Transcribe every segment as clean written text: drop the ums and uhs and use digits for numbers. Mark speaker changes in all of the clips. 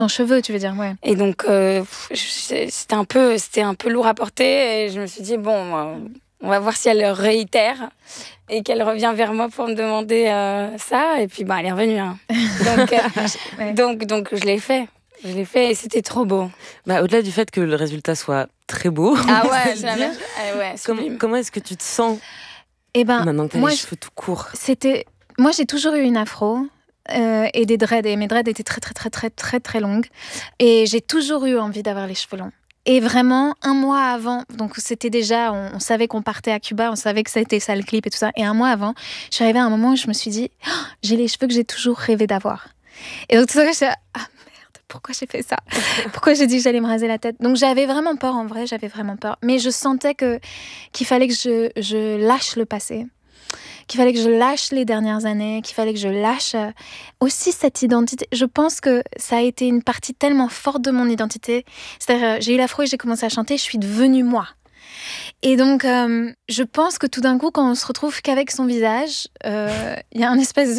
Speaker 1: En cheveux, tu veux dire, ouais.
Speaker 2: Et donc, c'était un peu lourd à porter. Et je me suis dit, bon, on va voir si elle le réitère et qu'elle revient vers moi pour me demander ça. Et puis, elle est revenue. Hein. Donc, je l'ai fait. Et c'était trop beau.
Speaker 3: Au-delà du fait que le résultat soit très beau.
Speaker 2: Ah ouais, c'est la même.
Speaker 3: Comment est-ce que tu te sens maintenant que tu as les cheveux tout courts?
Speaker 1: Moi, j'ai toujours eu une afro. Et des dreads, et mes dreads étaient très très très très très très longues, et j'ai toujours eu envie d'avoir les cheveux longs. Et vraiment, un mois avant, donc c'était déjà, on savait qu'on partait à Cuba, on savait que c'était ça le clip et tout ça, et un mois avant, je suis arrivée à un moment où je me suis dit, j'ai les cheveux que j'ai toujours rêvé d'avoir. Et donc tout ça, je suis merde, pourquoi j'ai fait ça? Pourquoi j'ai dit que j'allais me raser la tête? Donc j'avais vraiment peur, en vrai, mais je sentais qu'il fallait que je lâche le passé, qu'il fallait que je lâche les dernières années, qu'il fallait que je lâche aussi cette identité. Je pense que ça a été une partie tellement forte de mon identité. C'est-à-dire, j'ai eu l'afro et j'ai commencé à chanter, je suis devenue moi. Et donc, je pense que tout d'un coup, quand on se retrouve qu'avec son visage, il y a un espèce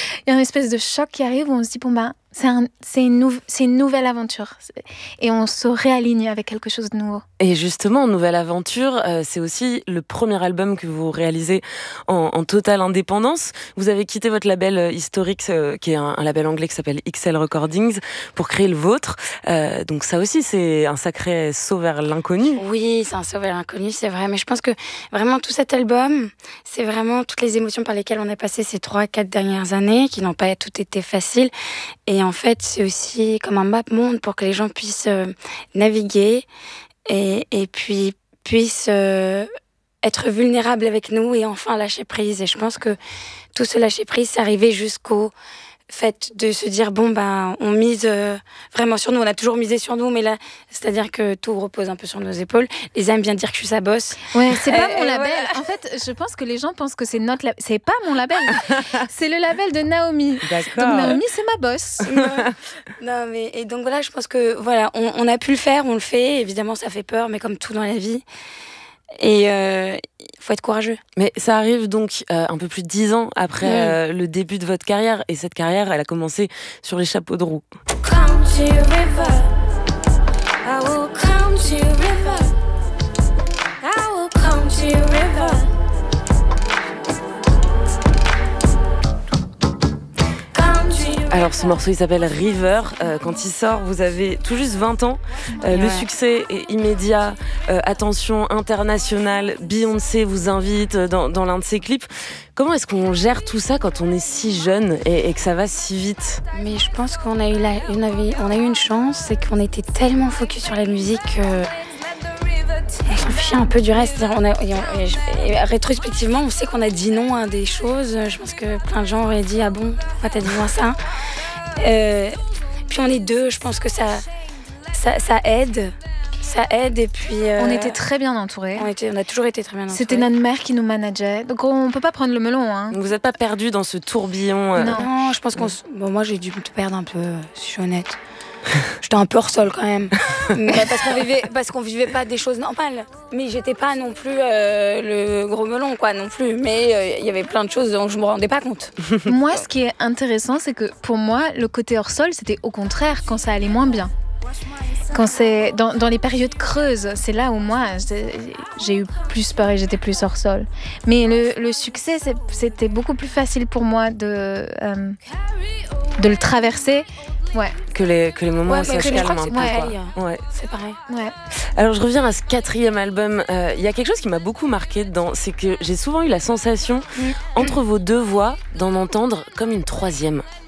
Speaker 1: de choc qui arrive où on se dit, c'est une nouvelle aventure. Et on se réaligne avec quelque chose de nouveau.
Speaker 3: Et justement, Nouvelle Aventure, c'est aussi le premier album que vous réalisez en totale indépendance. Vous avez quitté votre label historique, qui est un label anglais qui s'appelle XL Recordings, pour créer le vôtre. Donc ça aussi, c'est un sacré saut vers l'inconnu.
Speaker 2: Oui, c'est un saut vers l'inconnu, c'est vrai. Mais je pense que vraiment tout cet album, c'est vraiment toutes les émotions par lesquelles on a passé ces 3-4 dernières années, qui n'ont pas toutes été faciles. Et en fait, c'est aussi comme un map-monde pour que les gens puissent naviguer et puis puissent être vulnérables avec nous et enfin lâcher prise. Et je pense que tout ce lâcher prise, c'est arrivé jusqu'au fait de se dire, on mise vraiment sur nous. On a toujours misé sur nous, mais là, c'est-à-dire que tout repose un peu sur nos épaules. Les aiment bien dire que je suis sa boss.
Speaker 1: Ouais, c'est pas mon label. Voilà. En fait, je pense que les gens pensent que c'est notre label. C'est pas mon label. C'est le label de Naomi.
Speaker 3: D'accord.
Speaker 1: Donc Naomi, c'est ma boss.
Speaker 2: Non, mais et donc voilà, je pense que voilà, on a pu le faire, on le fait. Évidemment, ça fait peur, mais comme tout dans la vie. Et il faut être courageux.
Speaker 3: Mais ça arrive donc un peu plus de 10 ans après le début de votre carrière. Et cette carrière, elle a commencé sur les chapeaux de roue. Alors ce morceau il s'appelle River, quand il sort vous avez tout juste 20 ans, le succès est immédiat, attention internationale, Beyoncé vous invite dans l'un de ses clips. Comment est-ce qu'on gère tout ça quand on est si jeune et que ça va si vite?
Speaker 2: Mais je pense qu'on a eu une chance, c'est qu'on était tellement focus sur la musique on s'en fichait un peu du reste. Rétrospectivement, on sait qu'on a dit non à des choses. Je pense que plein de gens auraient dit « Ah bon, pourquoi t'as dit non à ça ?» Puis on est deux, je pense que ça aide. Ça aide et puis...
Speaker 1: On était très bien entourés.
Speaker 2: On a toujours été très bien entourés.
Speaker 1: C'était notre mère qui nous manageait. Donc on peut pas prendre le melon. Hein.
Speaker 3: Vous n'êtes pas perdus dans ce tourbillon
Speaker 2: Non, je pense moi j'ai dû me perdre un peu, si je suis honnête. J'étais un peu hors sol quand même. Parce qu'on vivait pas des choses normales. Mais j'étais pas non plus le gros melon, quoi, non plus. Mais il y avait plein de choses dont je me rendais pas compte.
Speaker 1: Moi, ce qui est intéressant, c'est que pour moi, le côté hors sol, c'était au contraire quand ça allait moins bien. Quand c'est dans les périodes creuses, c'est là où moi j'ai eu plus peur et j'étais plus hors sol. Mais le succès, c'était beaucoup plus facile pour moi de le traverser. Ouais.
Speaker 3: Que les moments où ça se calme un peu.
Speaker 2: Ouais, c'est pareil.
Speaker 1: Ouais.
Speaker 3: Alors je reviens à ce 4e album. Il y a quelque chose qui m'a beaucoup marqué dedans, c'est que j'ai souvent eu la sensation, entre vos deux voix, d'en entendre comme une 3e.